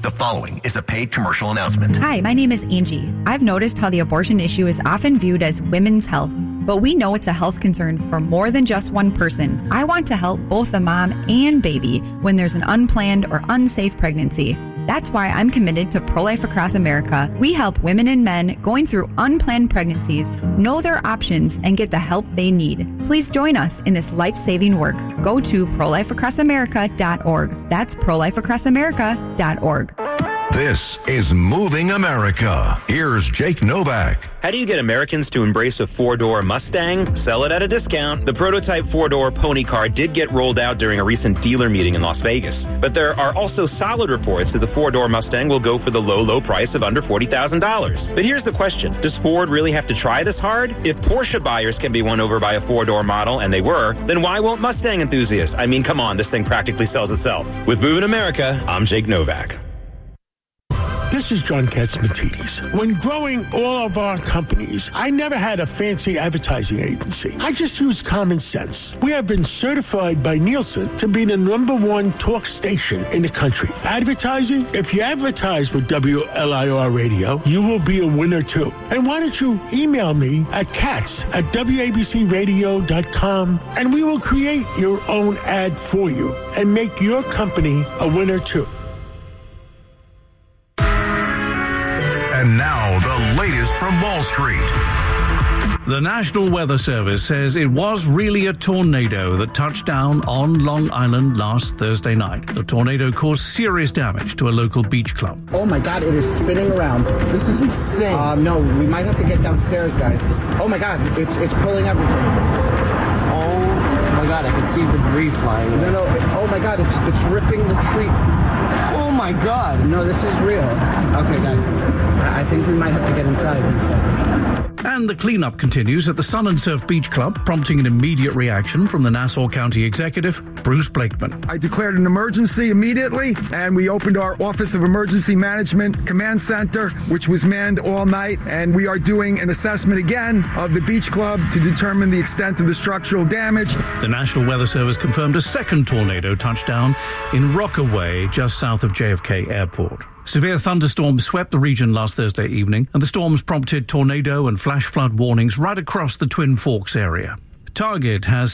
The following is a paid commercial announcement. Hi, my name is Angie. I've noticed how the abortion issue is often viewed as women's health, but we know it's a health concern for more than just one person. I want to help both the mom and baby when there's an unplanned or unsafe pregnancy. That's why I'm committed to Pro-Life Across America. We help women and men going through unplanned pregnancies know their options and get the help they need. Please join us in this life-saving work. Go to prolifeacrossamerica.org. That's prolifeacrossamerica.org. This is Moving America. Here's Jake Novak. How do you get Americans to embrace a four-door Mustang? Sell it at a discount. The prototype four-door pony car did get rolled out during a recent dealer meeting in Las Vegas. But there are also solid reports that the four-door Mustang will go for the low price of under $40,000. But here's the question. Does Ford really have to try this hard? If Porsche buyers can be won over by a four-door model, and they were, then why won't Mustang enthusiasts? I mean, come on, this thing practically sells itself. With Moving America, I'm Jake Novak. This is John Katzmatidis. When growing all of our companies, I never had a fancy advertising agency. I just used common sense. We have been certified by Nielsen to be the @1 talk station in the country. Advertising? If you advertise with WLIR Radio, you will be a winner too. And why don't you email me at katz@wabcradio.com and we will create your own ad for you and make your company a winner too. And now, the latest from Wall Street. The National Weather Service says it was really a tornado that touched down on Long Island last Thursday night. The tornado caused serious damage to a local beach club. Oh my God, it is spinning around. This is insane. No, we might have to get downstairs, guys. Oh my God, it's pulling everything. Oh my God, I can see debris flying. No, oh my God, it's ripping the tree. Oh my God. No, this is real. Okay, guys, I think we might have to get inside. And the cleanup continues at the Sun and Surf Beach Club, prompting an immediate reaction from the Nassau County Executive, Bruce Blakeman. I declared an emergency immediately, and we opened our Office of Emergency Management Command Center, which was manned all night, and we are doing an assessment again of the beach club to determine the extent of the structural damage. The National Weather Service confirmed a second tornado touchdown in Rockaway, just south of JFK Airport. Severe thunderstorms swept the region last Thursday evening, and the storms prompted tornado and flash flood warnings right across the Twin Forks area. Target has